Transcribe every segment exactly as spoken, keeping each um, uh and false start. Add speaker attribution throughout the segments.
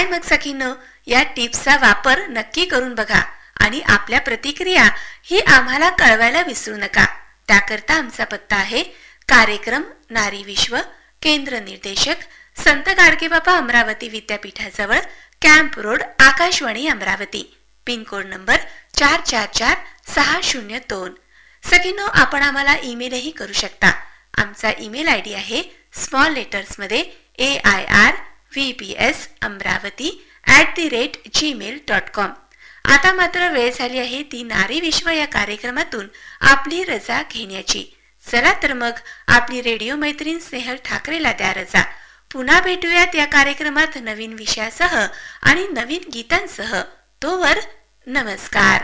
Speaker 1: काय मग सखींनो, या टिप्सचा वापर नक्की करून बघा आणि आपल्या प्रतिक्रिया ही आम्हाला कळवायला विसरू नका. त्याकरता आमचा पत्ता आहे कार्यक्रम नारी विश्व, केंद्र निर्देशक संत Gadgebaba Amravati विद्यापीठाजवळ, camp road, Akashvani Amravati. Pin code number चार चार चार सहा शून्य दोन. सखींनो, आपण आम्हाला ईमेलही करू शकता. आमचा ईमेल आय डी आहे स्मॉल लेटर्स मध्ये ए I R V P S Amravati at the rate Gmail dot com. आता मात्र वेळ झाली आहे ती नारी विश्व या कार्यक्रमातून आपली रजा घेण्याची. चला तर मग आपली रेडिओ मैत्रीण स्नेहल ठाकरेला द्या रजा. पुन्हा भेटूयात या कार्यक्रमात नवीन विषयासह आणि नवीन गीतांसह. तोवर नमस्कार.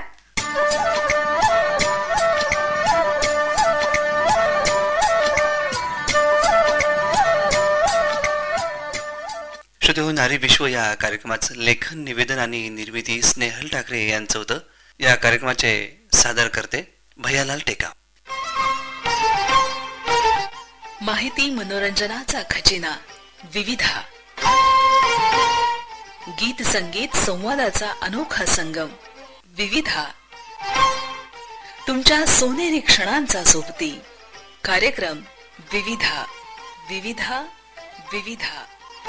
Speaker 2: श्रोते हो, नारी विश्व या कार्यक्रमाचं लेखन, निवेदन आणि निर्मिती स्नेहल ठाकरे यांचं होतं. या कार्यक्रमाचे सादर करते भैयालाल टेका.
Speaker 3: माहिती मनोरंजनाचा खजिना विविधा, गीत संगीत संवादाचा अनोखा संगम विविधा, तुमच्या सोनेरी क्षणांचा सोबती कार्यक्रम विविधा विविधा विविधा.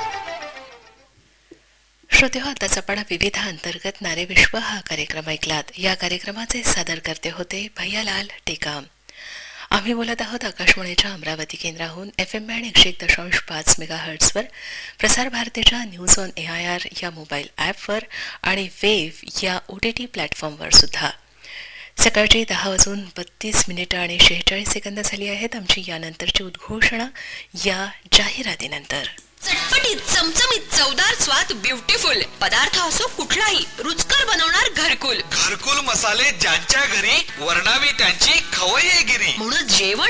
Speaker 3: श्रोते हो, आताच आपण विविधा अंतर्गत नारी विश्व हा कार्यक्रम ऐकलात. या कार्यक्रमाचे सादर करते होते भैयालाल टेकाम. आम्ही बोलत आहोत आकाशवाणीच्या अमरावती केंद्राहून एफ एम बँड एकशे एक दशांश पाच मेगा हर्ट्सवर, प्रसार भारतीच्या news on A I R या मोबाईल ॲपवर आणि वेव्ह या ओ टी टी प्लॅटफॉर्मवर सुद्धा. सकाळची दहा वाजून बत्तीस मिनिटं आणि शेहेचाळीस सेकंद झाली आहेत. आमची यानंतरची उद्घोषणा या जाहिरातीनंतर.
Speaker 4: चटपटीत, चमचमीत, चवदार स्वाद, ब्युटिफुल पदार्थ असो कुठलाही, रुचकर बनवणार घरकुल.
Speaker 5: घरकुल मसाले ज्यांच्या घरी, वर्णावी त्यांची खवय्येगिरी.
Speaker 4: म्हणून जेवण